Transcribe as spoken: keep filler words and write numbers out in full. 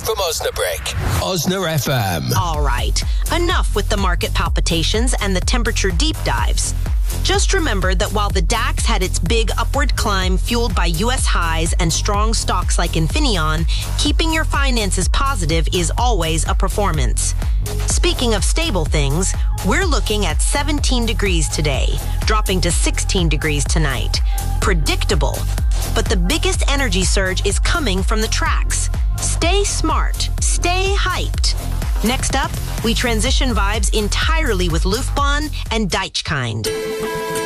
from Osnabrück. Osna F M. All right, enough with the market palpitations and the temperature deep dives. Just remember that while the DAX had its big upward climb fueled by U S highs and strong stocks like Infineon, keeping your finances positive is always a performance. Speaking of stable things, we're looking at seventeen degrees today, dropping to sixteen degrees tonight. Predictable, but the biggest energy surge is coming from the tracks. Stay smart, stay hyped. Next up, we transition vibes entirely with Luftbahn and Deichkind.